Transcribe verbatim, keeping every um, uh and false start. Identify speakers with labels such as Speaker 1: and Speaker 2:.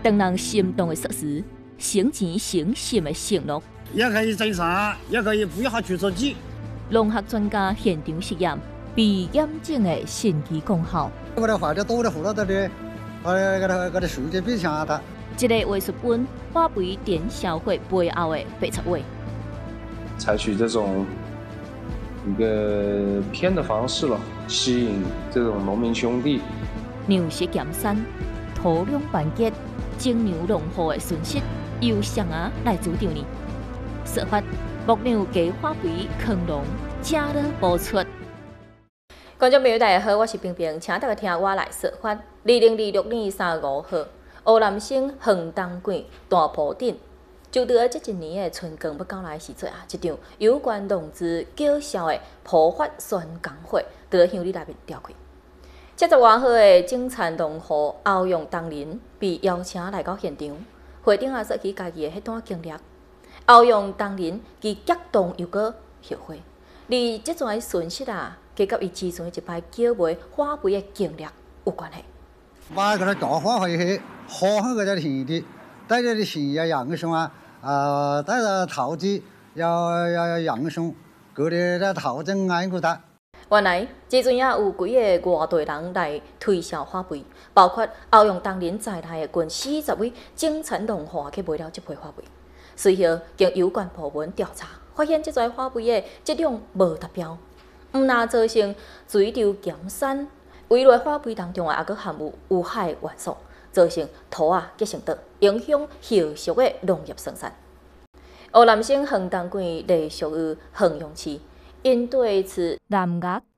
Speaker 1: 让人心动的设施，省钱省心的承诺。
Speaker 2: 也可以增产，也可以不要除臭剂。
Speaker 1: 农学专家现场实验，比验证的神奇功效。
Speaker 3: 我的花就多的胡了的嘞，我的我的数据比强大。
Speaker 1: 一个艺术本花卉电销会背后的白插话。
Speaker 4: 采取这种一个骗的方式了，吸引这种农民兄弟。
Speaker 1: 粮食减产，土壤ban结，种牛农户的损失由谁啊来主张呢？说法牧牛加花卉坑农，正了播出。观众朋友大家好，我是冰冰，请大家听我来说法。二零二六年三月五号，湖南省横东县大埔镇，就在这一年的春耕要到来的时阵啊，一场有关农资叫嚣的普发宣讲会，就在乡里内面召开。七十外号的种田农户欧阳东林被邀请来到现场，会场也说起家己的迄段经历。欧阳东林既激动又搁后悔，而这段损失啊，加甲伊之前一摆叫卖花卉的经历有关系。
Speaker 3: 把嗰啲假花卉去好好嗰啲田地，帶咗啲錢要養上啊，啊帶咗投資要要要養上，嗰啲咧投資啱嗰得。
Speaker 1: 原來之前也有幾個外地人來推銷花卉，包括歐陽東林在內的近四十位種田農戶去買了這批花卉。隨後經有關部門調查，發現這些花卉的質量無達標，毋但造成水流減產，圍內花卉當中啊，還佫含有有害元素，造成土啊結成島，影響後續的農業生產。湖南省橫東縣隸屬於衡陽市，因對此南岳